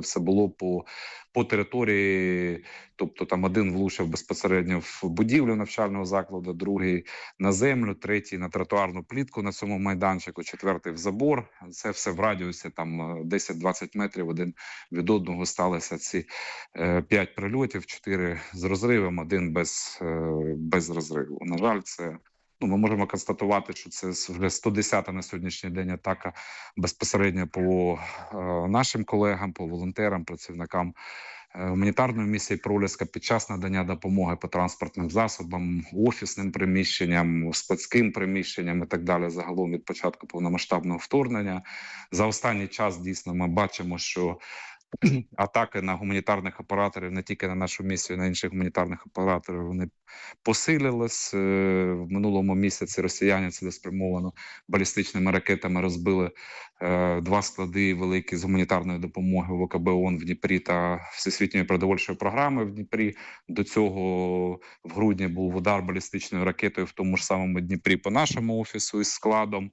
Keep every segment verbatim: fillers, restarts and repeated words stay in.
все було по, по території, тобто там один влучив безпосередньо в будівлю навчального закладу, другий на землю, третій на тротуарну плітку на цьому майданчику, четвертий в забор. Це все в радіусі там десять-двадцять метрів один від одного сталося ці е, п'ять прильотів, чотири з розривом, один без, е, без розриву. На жаль, це Ну, ми можемо констатувати, що це вже сто десята на сьогоднішній день атака безпосередньо по е, нашим колегам, по волонтерам, працівникам е, гуманітарної місії «Проліска» під час надання допомоги по транспортним засобам, офісним приміщенням, складським приміщенням і так далі. Загалом від початку повномасштабного вторгнення. За останній час дійсно ми бачимо, що атаки на гуманітарних операторів, не тільки на нашу місію, на інших гуманітарних операторів, вони посилились. В минулому місяці росіяни цілеспрямовано балістичними ракетами розбили два склади великі з гуманітарної допомоги в ОКБ ООН в Дніпрі та Всесвітньої продовольчої програми в Дніпрі. До цього в грудні був удар балістичною ракетою в тому ж самому Дніпрі по нашому офісу із складом.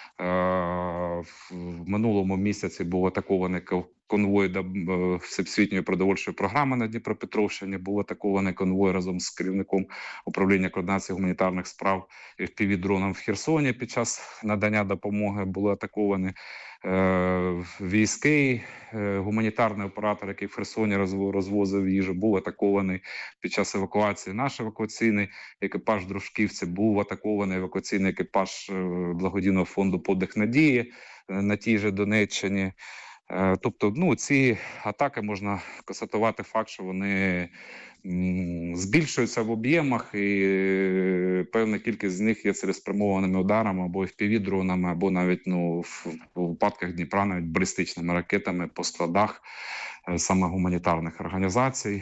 В минулому місяці був атакований конвой до Всесвітньої продовольчої програми на Дніпропетровщині, був атакований конвой разом з керівником управління координації гуманітарних справ еф пі ві-дроном в Херсоні. Під час надання допомоги були атаковані е, військовий е, гуманітарний оператор, який в Херсоні розвозив їжу, був атакований під час евакуації. Наш евакуаційний екіпаж дружківці був атакований евакуаційний екіпаж благодійного фонду «Подих надії» на тій же Донеччині. Тобто, ну, ці атаки можна констатувати факт, що вони збільшуються в об'ємах, і певна кількість з них є цілеспрямованими ударами або еф пі ві-дронами, або навіть ну, в, в випадках Дніпра навіть балістичними ракетами по складах саме гуманітарних організацій.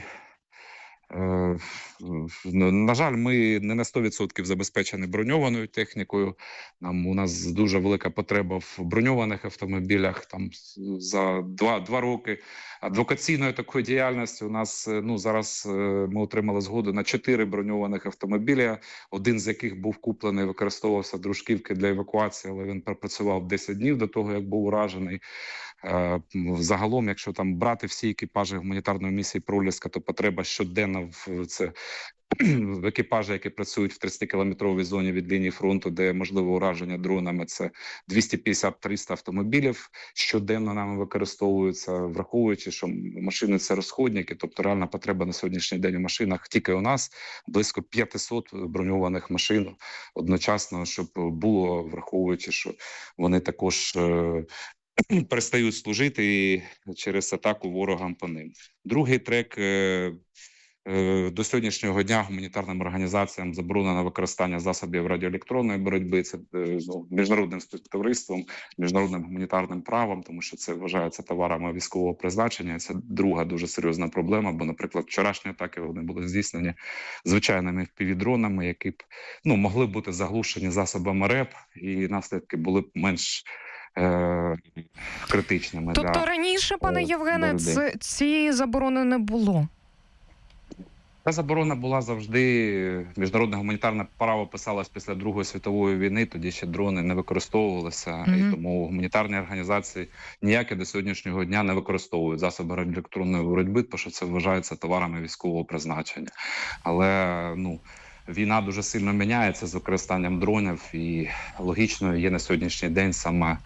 На жаль, ми не на сто відсотків забезпечені броньованою технікою. Нам, у нас дуже велика потреба в броньованих автомобілях. Там за два, два роки адвокаційної такої діяльності у нас ну, зараз ми отримали згоду на чотири броньованих автомобіля, один з яких був куплений, використовувався дружківки для евакуації, але він пропрацював десять днів до того, як був уражений. Загалом, якщо там брати всі екіпажі гуманітарної місії «Проліска», то потреба щоденно в це в екіпажі, які працюють в тридцятикілометровій зоні від лінії фронту, де можливо ураження дронами, це двісті п'ятдесят - триста автомобілів щоденно нами використовуються, враховуючи, що машини – це розходники, тобто реальна потреба на сьогоднішній день у машинах тільки у нас близько п'ятсот броньованих машин одночасно, щоб було, враховуючи, що вони також перестають служити через атаку ворогам по ним. Другий трек. До сьогоднішнього дня гуманітарним організаціям заборонено використання засобів радіоелектронної боротьби. Це ну, міжнародним співтовариством, міжнародним гуманітарним правом, тому що це вважається товарами військового призначення. Це друга дуже серйозна проблема, бо, наприклад, вчорашні атаки вони були здійснені звичайними еф пі ві-дронами, які б ну, могли бути заглушені засобами РЕП, і наслідки були б менш е- критичними. Тобто для, раніше, пане е- Євгене, ц- цієї заборони не було? Та заборона була завжди. Міжнародне гуманітарне право писалось після Другої світової війни, тоді ще дрони не використовувалися, mm-hmm. і тому гуманітарні організації ніякі до сьогоднішнього дня не використовують засоби радіоелектронної боротьби, тому що це вважається товарами військового призначення. Але, ну, війна дуже сильно міняється з використанням дронів, і логічно є на сьогоднішній день саме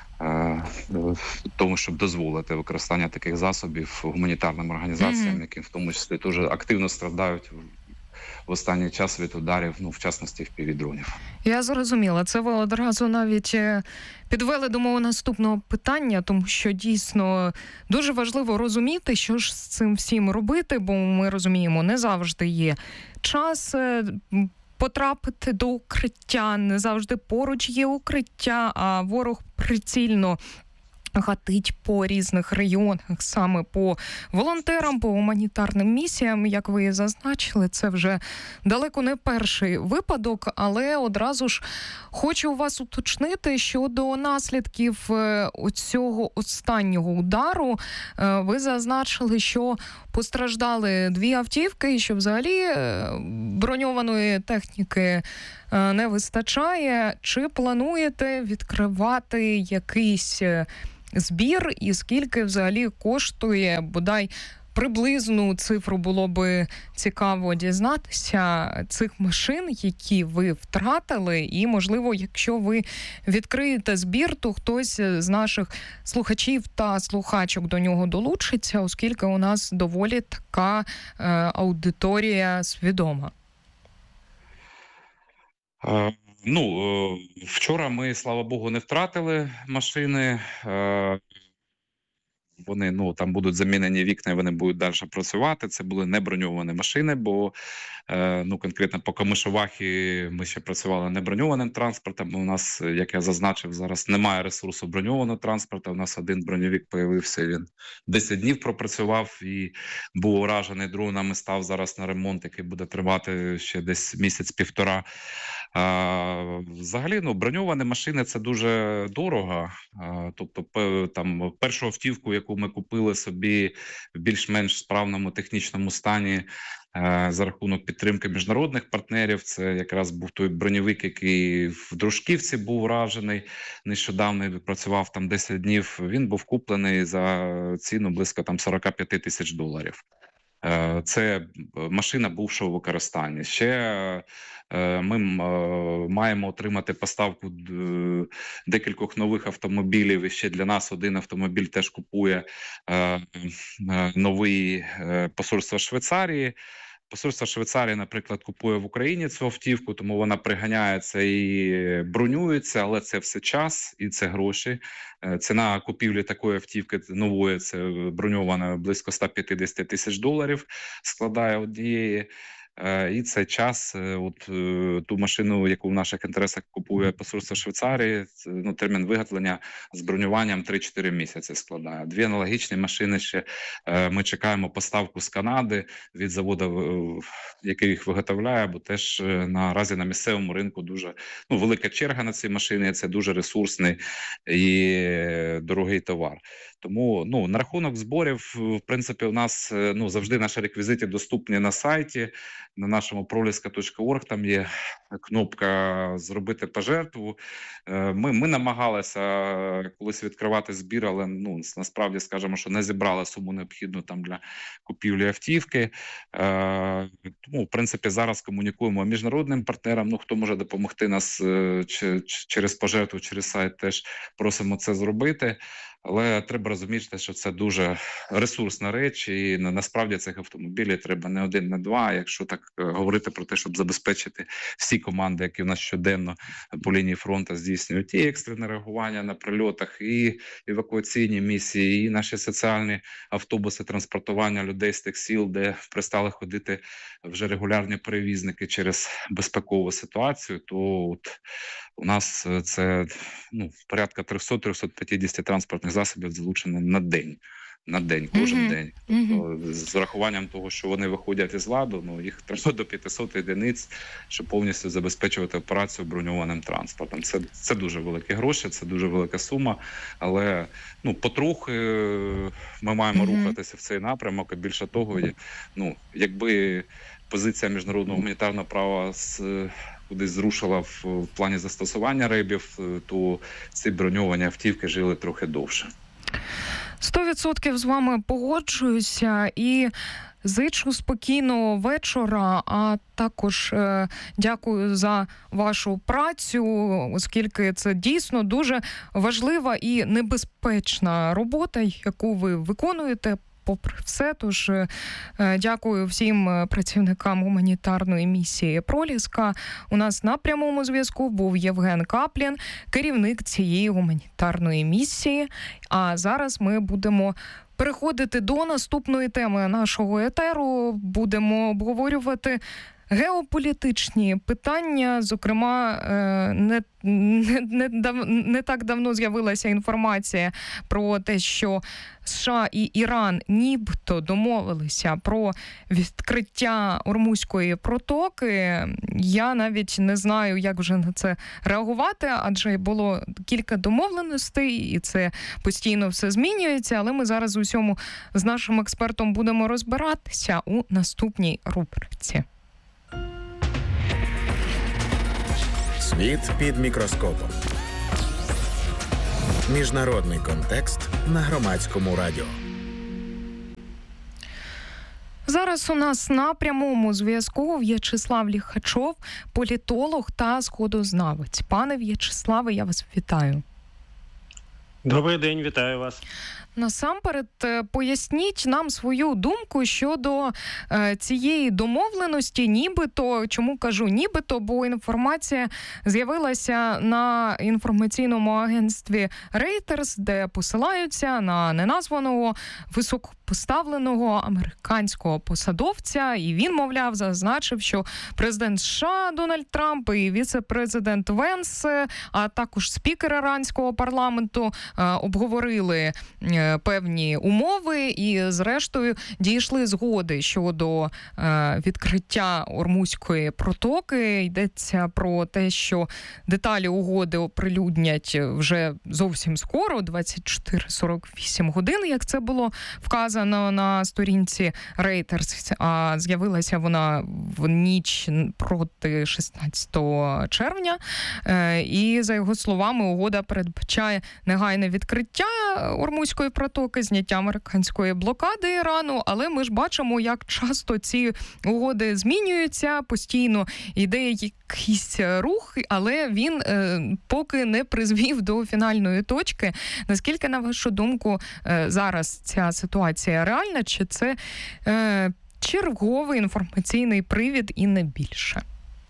тому, щоб дозволити використання таких засобів гуманітарним організаціям, mm-hmm. які в тому числі дуже активно страдають в останній час від ударів, ну, в частності еф пі ві-дронів. Я зрозуміла. Це ви одразу навіть підвели до мого наступного питання, тому що дійсно дуже важливо розуміти, що ж з цим всім робити, бо ми розуміємо, не завжди є час потрапити до укриття, не завжди поруч є укриття, а ворог прицільно гатить по різних районах, саме по волонтерам, по гуманітарним місіям. Як ви зазначили, це вже далеко не перший випадок, але одразу ж хочу у вас уточнити щодо наслідків цього останнього удару. Ви зазначили, що постраждали дві автівки, що взагалі броньованої техніки не вистачає. Чи плануєте відкривати якийсь збір і скільки взагалі коштує, бодай приблизну цифру було би цікаво дізнатися, цих машин, які ви втратили, і, можливо, якщо ви відкриєте збір, то хтось з наших слухачів та слухачок до нього долучиться, оскільки у нас доволі така е, аудиторія свідома. Е, ну, е, вчора ми, слава Богу, не втратили машини. Е, Вони, ну, там будуть замінені вікна, і вони будуть далі працювати. Це були не броньовані машини, бо, е, ну, конкретно по Камишувахі ми ще працювали не броньованим транспортом. У нас, як я зазначив, зараз немає ресурсу броньованого транспорту. У нас один броньовик появився, він десять днів пропрацював і був уражений дронами, став зараз на ремонт, який буде тривати ще десь місяць-півтора. А, взагалі, ну, броньовані машини – це дуже дорого. А, тобто, там, першу автівку, яку ми купили собі в більш-менш справному технічному стані а, за рахунок підтримки міжнародних партнерів, це якраз був той броньовик, який в Дружківці був уражений нещодавно, працював там десять днів. Він був куплений за ціну близько там сорок п'ять тисяч доларів. Це машина бувшого використання. Ще ми маємо отримати поставку декількох нових автомобілів. І ще для нас один автомобіль теж купує новий посольство Швейцарії. Посольство Швейцарії, наприклад, купує в Україні цю автівку, тому вона приганяється і бронюється, але це все час і це гроші. Ціна купівлі такої автівки нової, це броньована, близько сто п'ятдесят тисяч доларів складає однієї. І це час, от ту машину, яку в наших інтересах купує посольство Швейцарії, ну, термін виготовлення з бронюванням три-чотири місяці складає. Дві аналогічні машини ще ми чекаємо поставку з Канади від заводу, який їх виготовляє, бо теж наразі на місцевому ринку дуже, ну, велика черга на ці машини, це дуже ресурсний і дорогий товар. Тому, ну, на рахунок зборів, в принципі, у нас, ну, завжди наші реквізити доступні на сайті, на нашому проліска точка орг, там є кнопка «Зробити пожертву». Ми, ми намагалися колись відкривати збір, але, ну, насправді, скажемо, що не зібрали суму необхідну там для купівлі автівки. Тому, в принципі, зараз комунікуємо міжнародним партнерам, ну, хто може допомогти нас через пожертву, через сайт, теж просимо це зробити. Але треба розуміти, що це дуже ресурсна реч, і насправді цих автомобілів треба не один, не два. Якщо так говорити про те, щоб забезпечити всі команди, які в нас щоденно по лінії фронту здійснюють і екстрене реагування на прильотах, і евакуаційні місії, і наші соціальні автобуси транспортування людей з тих сіл, де пристали ходити вже регулярні перевізники через безпекову ситуацію, то от у нас це, ну, порядка триста-триста п'ятдесят транспортних засобів залучено на день. На день, кожен mm-hmm. день. Тобто, mm-hmm. з урахуванням того, що вони виходять із ладу, ну, їх треба до п'ятсот одиниць, щоб повністю забезпечувати операцію броньованим транспортом. Це, це дуже великі гроші, це дуже велика сума, але, ну, потрохи ми маємо mm-hmm. рухатися в цей напрямок, і більше того, ну, якби позиція міжнародного гуманітарного права з кудись зрушила в, в плані застосування рейбів, то ці броньовані автівки жили трохи довше. Сто відсотків з вами погоджуюся і зичу спокійного вечора, а також е, дякую за вашу працю, оскільки це дійсно дуже важлива і небезпечна робота, яку ви виконуєте. Попри все, тож дякую всім працівникам гуманітарної місії «Проліска». У нас на прямому зв'язку був Євген Каплін, керівник цієї гуманітарної місії. А зараз ми будемо переходити до наступної теми нашого етеру. Будемо обговорювати геополітичні питання, зокрема, не, не, не, дав, не так давно з'явилася інформація про те, що США і Іран нібито домовилися про відкриття Ормузької протоки. Я навіть не знаю, як вже на це реагувати, адже було кілька домовленостей, і це постійно все змінюється, але ми зараз у всьому з нашим експертом будемо розбиратися у наступній рубриці. Світ під мікроскопом. Міжнародний контекст на Громадському радіо. Зараз у нас на прямому зв'язку В'ячеслав Ліхачов, політолог та сходознавець. Пане В'ячеславе, я вас вітаю. Добрий день, вітаю вас. Насамперед, поясніть нам свою думку щодо е, цієї домовленості, нібито, чому кажу нібито, бо інформація з'явилася на інформаційному агентстві Reuters, де посилаються на неназваного високопоставленого американського посадовця, і він, мовляв, зазначив, що президент США Дональд Трамп і віце-президент Венс, а також спікер іранського парламенту е, обговорили е, певні умови і, зрештою, дійшли згоди щодо е, відкриття Ормузької протоки. Йдеться про те, що деталі угоди оприлюднять вже зовсім скоро, двадцять чотири сорок вісім годин, як це було вказано на сторінці Reuters. А з'явилася вона в ніч проти шістнадцятого червня. Е, і, за його словами, угода передбачає негайне відкриття Ормузької протоки, зняття американської блокади Ірану, але ми ж бачимо, як часто ці угоди змінюються, постійно йде якийсь рух, але він е, поки не призвів до фінальної точки. Наскільки, на вашу думку, е, зараз ця ситуація реальна, чи це е, черговий інформаційний привід і не більше?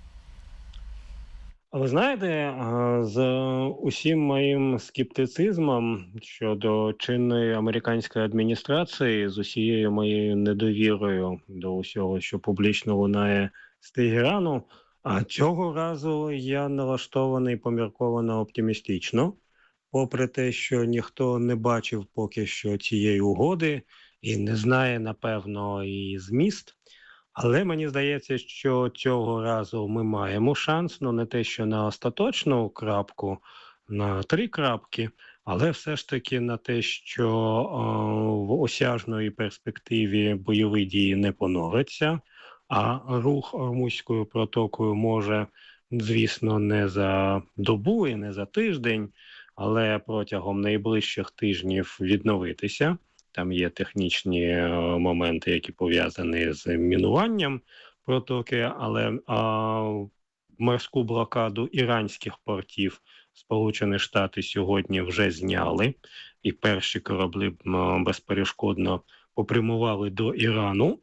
Ви знаєте, з усім моїм скептицизмом щодо чинної американської адміністрації, з усією моєю недовірою до усього, що публічно лунає з Тегерану, а цього разу я налаштований помірковано оптимістично, попри те, що ніхто не бачив поки що цієї угоди і не знає, напевно, її зміст. Але мені здається, що цього разу ми маємо шанс, ну не те, що на остаточну крапку, на три крапки, але все ж таки на те, що о, в осяжної перспективі бойові дії не поновляться, а рух Ормузькою протокою може, звісно, не за добу і не за тиждень, але протягом найближчих тижнів відновитися. Там є технічні моменти, які пов'язані з мінуванням протоки, але а, морську блокаду іранських портів Сполучені Штати сьогодні вже зняли, і перші кораблі безперешкодно попрямували до Ірану.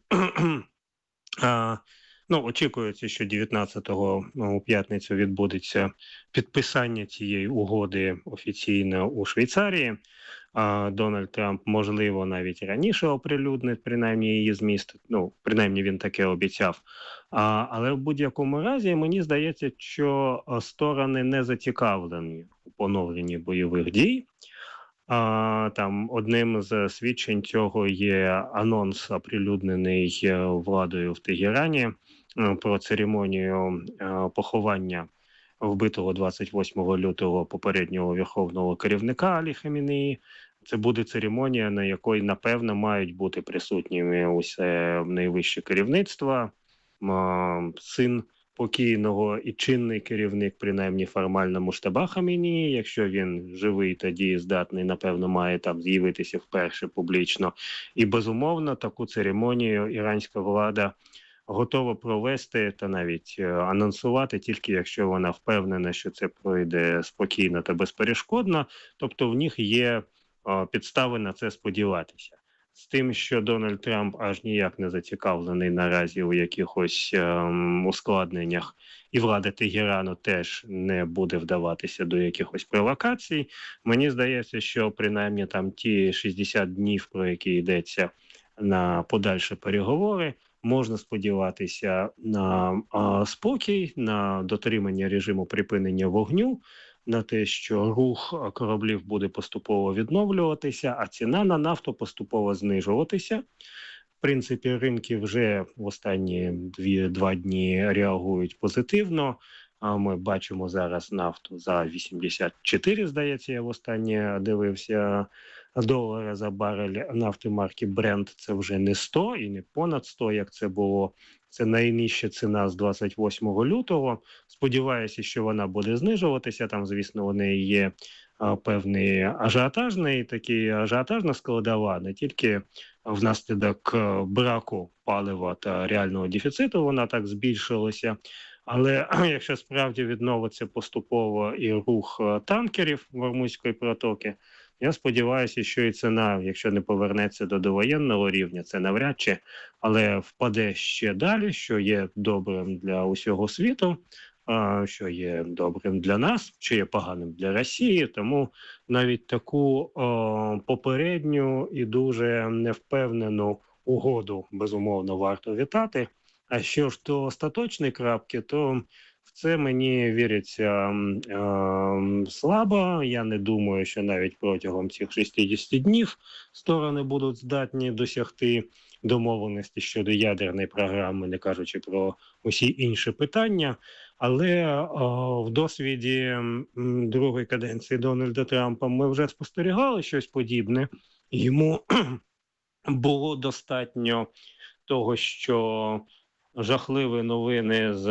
а, ну, очікується, що дев'ятнадцятого у п'ятницю відбудеться підписання цієї угоди офіційно у Швейцарії. Дональд Трамп, можливо, навіть раніше оприлюднить, принаймні, її зміст, ну, принаймні він таке обіцяв. А, але в будь-якому разі, мені здається, що сторони не зацікавлені у поновленні бойових дій. А, там одним з свідчень цього є анонс, оприлюднений владою в Тегерані, про церемонію поховання вбитого двадцять восьмого лютого попереднього верховного керівника Алі Хамінеї. Це буде церемонія, на якій, напевно, мають бути присутніми усе найвище керівництво, син покійного і чинний керівник, принаймні формально, Муштаба Хамінеї. Якщо він живий та дієздатний, напевно, має там з'явитися вперше публічно. І, безумовно, таку церемонію іранська влада готова провести та навіть анонсувати, тільки якщо вона впевнена, що це пройде спокійно та безперешкодно. Тобто в них є підстави на це сподіватися. З тим, що Дональд Трамп аж ніяк не зацікавлений наразі у якихось ем, ускладненнях, і влада Тегерану теж не буде вдаватися до якихось провокацій, мені здається, що принаймні там ті шістдесят днів, про які йдеться на подальші переговори, можна сподіватися на а, спокій, на дотримання режиму припинення вогню, на те, що рух кораблів буде поступово відновлюватися, а ціна на нафту поступово знижуватися. В принципі, ринки вже в останні дві, два дні реагують позитивно. А ми бачимо зараз нафту за вісімдесят чотири, здається, я в останнє дивився, долара за барель нафти марки Brent. Це вже не сто і не понад сто, як це було. Це найнижча ціна з двадцять восьмого лютого. Сподіваюся, що вона буде знижуватися. Там, звісно, у неї є а, певний ажіотажний, такий ажіотажна складова, не тільки внаслідок браку палива та реального дефіциту вона так збільшилася. Але якщо справді відновиться поступово і рух танкерів Ормузької протоки, я сподіваюся, що і ціна, якщо не повернеться до довоєнного рівня, це навряд чи, але впаде ще далі, що є добрим для усього світу, що є добрим для нас, що є поганим для Росії. Тому навіть таку о, попередню і дуже невпевнену угоду, безумовно, варто вітати. А що ж до остаточної крапки, то в це мені віриться е, слабо. Я не думаю, що навіть протягом цих шістдесят днів сторони будуть здатні досягти домовленості щодо ядерної програми, не кажучи про усі інші питання. Але е, в досвіді м, другої каденції Дональда Трампа ми вже спостерігали щось подібне. Йому було достатньо того, що жахливі новини з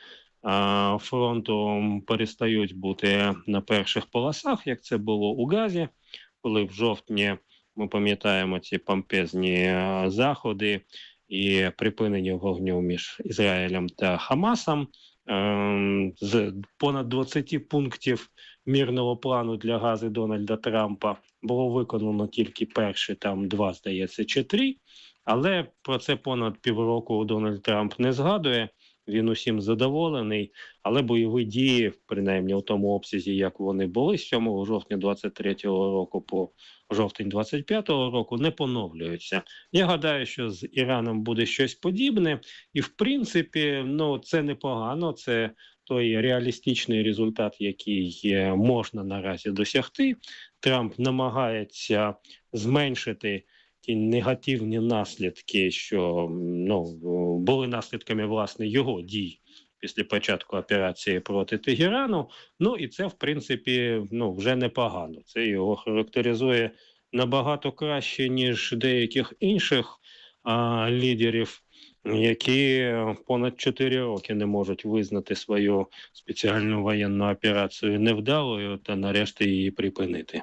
а, фронту перестають бути на перших полосах, як це було у Газі, коли в жовтні, ми пам'ятаємо ці помпезні а, заходи і припинення вогню між Ізраїлем та Хамасом. А, з понад двадцяти пунктів мирного плану для Гази Дональда Трампа було виконано тільки перші, там два, здається, чи три. Але про це понад півроку Дональд Трамп не згадує, він усім задоволений, але бойові дії, принаймні у тому обсязі, як вони були з сьомого жовтня двадцять третього року по жовтень двадцять п'ятого року, не поновлюються. Я гадаю, що з Іраном буде щось подібне, і в принципі, ну, це непогано, це той реалістичний результат, який можна наразі досягти. Трамп намагається зменшити ті негативні наслідки, що ну, були наслідками, власне, його дій після початку операції проти Тегерану. Ну і це, в принципі, ну, вже непогано. Це його характеризує набагато краще, ніж деяких інших а, лідерів, які понад чотири роки не можуть визнати свою спеціальну воєнну операцію невдалою та нарешті її припинити.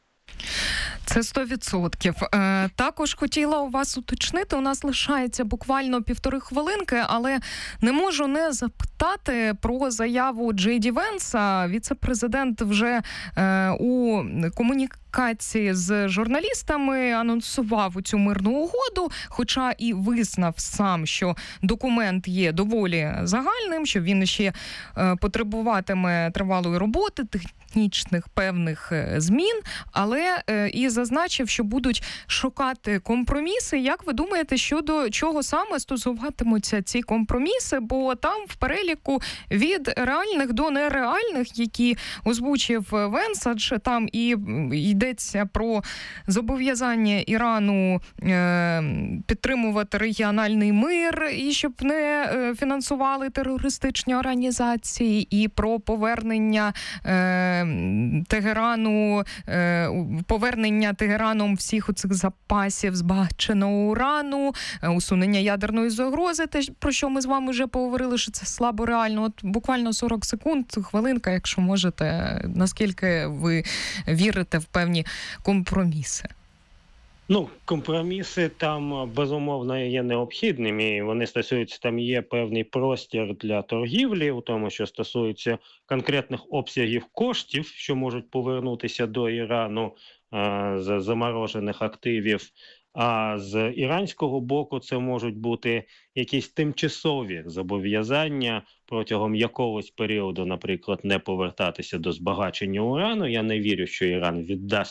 Це сто відсотків. Е, також хотіла у вас уточнити, у нас лишається буквально півтори хвилинки, але не можу не запитати про заяву Джей Ді Венса. Віце-президент вже е, у комунікації з журналістами анонсував цю мирну угоду, хоча і визнав сам, що документ є доволі загальним, що він ще е, потребуватиме тривалої роботи, технічних певних змін, але е, і зазначив, що будуть шукати компроміси. Як ви думаєте, щодо чого саме стосуватимуться ці компроміси? Бо там в переліку від реальних до нереальних, які озвучив Венс, адже там і йдеться про зобов'язання Ірану е, підтримувати регіональний мир і щоб не е, фінансували терористичні організації, і про повернення е, Тегерану, повернення Тегераном всіх оцих запасів збагаченого урану, усунення ядерної загрози, те, про що ми з вами вже поговорили, що це слабо реально. От буквально сорок секунд, хвилинка, якщо можете, наскільки ви вірите в певні компроміси? Ну, компроміси там, безумовно, є необхідними, і вони стосуються, там є певний простір для торгівлі, у тому, що стосується конкретних обсягів коштів, що можуть повернутися до Ірану а, з заморожених активів, а з іранського боку це можуть бути якісь тимчасові зобов'язання протягом якогось періоду, наприклад, не повертатися до збагачення урану. Я не вірю, що Іран віддасть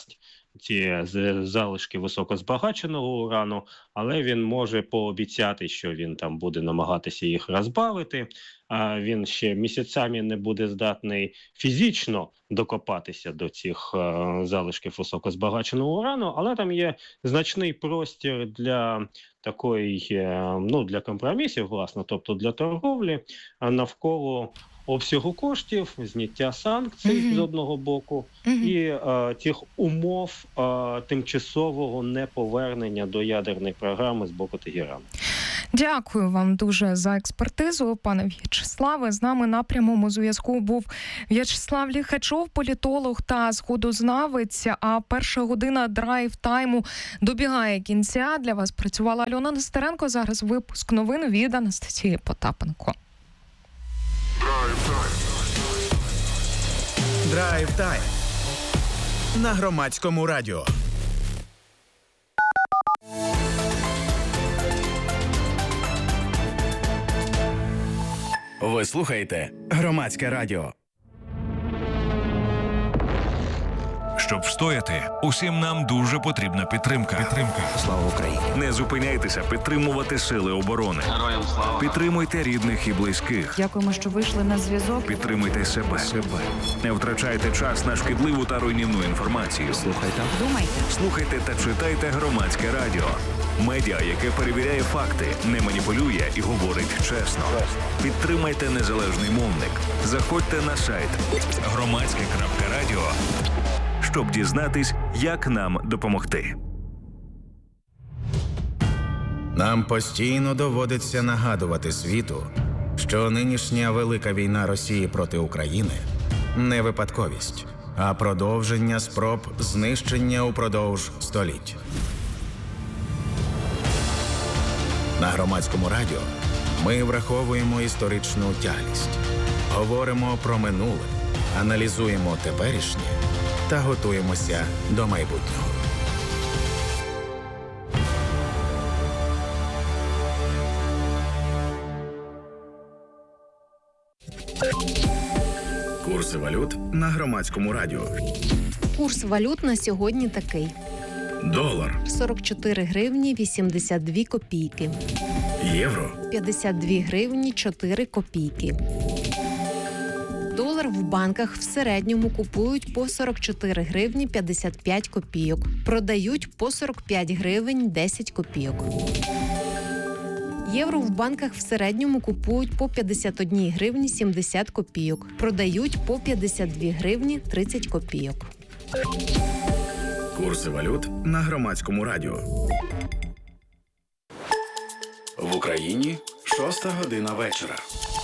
ці залишки високозбагаченого урану, але він може пообіцяти, що він там буде намагатися їх розбавити. А він ще місяцями не буде здатний фізично докопатися до цих е, залишків високозбагаченого урану, але там є значний простір для такої, е, ну, для компромісів, власне, тобто для торговлі навколо обсягу коштів, зняття санкцій mm-hmm. з одного боку mm-hmm. і е, тих умов е, тимчасового неповернення до ядерної програми з боку Тегерану. Дякую вам дуже за експертизу, пане В'ячеславе. З нами на прямому зв'язку був В'ячеслав Ліхачов, політолог та сходознавець. А перша година драйв-тайму добігає кінця. Для вас працювала Альона Нестеренко. Зараз випуск новин від Анастасії Потапенко. Драйв-тайм на Громадському радіо. Ви слухаєте Громадське радіо. Щоб встояти, усім нам дуже потрібна підтримка. Підтримка. Слава Україні! Не зупиняйтеся підтримувати сили оборони. Героям слава! Підтримуйте рідних і близьких. Дякуємо, що вийшли на зв'язок. Підтримуйте себе. себе. Не втрачайте час на шкідливу та руйнівну інформацію. Слухайте. Думайте. Слухайте та читайте Громадське радіо. Медіа, яке перевіряє факти, не маніпулює і говорить чесно. Підтримайте незалежний мовник. Заходьте на сайт громадське крапка радіо, щоб дізнатись, як нам допомогти. Нам постійно доводиться нагадувати світу, що нинішня велика війна Росії проти України не випадковість, а продовження спроб знищення упродовж століть. На Громадському радіо ми враховуємо історичну тяглість, говоримо про минуле, аналізуємо теперішнє та готуємося до майбутнього. Курси валют на Громадському радіо. Курс валют на сьогодні такий. Долар сорок чотири гривні вісімдесят дві копійки. Євро п'ятдесят дві гривні чотири копійки. Долар в банках в середньому купують по сорок чотири гривні п'ятдесят п'ять копійок. Продають по сорок п'ять гривень десять копійок. Євро в банках в середньому купують по п'ятдесят одні гривні сімдесят копійок. Продають по п'ятдесят дві гривні тридцять копійок. Курси валют на Громадському радіо. В Україні шоста година вечора.